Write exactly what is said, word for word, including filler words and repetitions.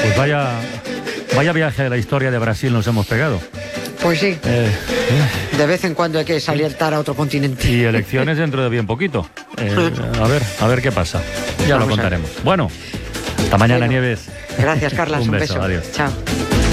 Pues vaya, vaya viaje de la historia de Brasil nos hemos pegado. Pues sí. Eh, eh. De vez en cuando hay que saltar a otro continente. Y elecciones dentro de bien poquito. Eh, a ver, a ver qué pasa. Ya Vamos lo contaremos. Bueno, hasta mañana, bueno, Nieves. Gracias, Carlas. un, un beso. beso. Adiós. Chao.